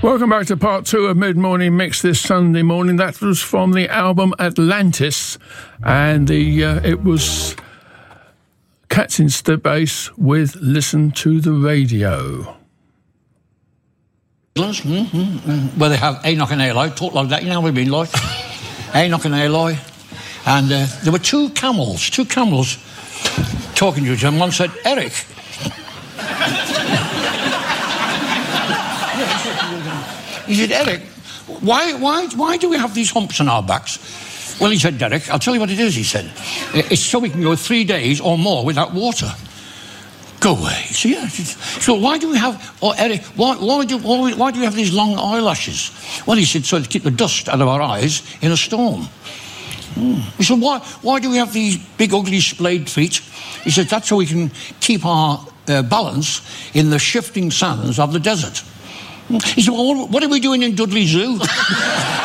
Welcome back to part two of Mid-Morning Mix this Sunday morning. That was from the album Atlantis, and it was Cats in Space with Listen to the Radio. Where they have Enoch and Eli, talk like that, you know what I mean, like Enoch and Eli. And there were two camels talking to each other, and one said, Eric. He said, Eric, why do we have these humps on our backs? Well, he said, Derek, I'll tell you what it is, he said. It's so we can go 3 days or more without water. Go away. So why do we have... Oh, Eric, why do we have these long eyelashes? Well, he said, so to keep the dust out of our eyes in a storm. He said, why do we have these big, ugly, splayed feet? He said, that's so we can keep our balance in the shifting sands of the desert. He said, well, what are we doing in Dudley Zoo?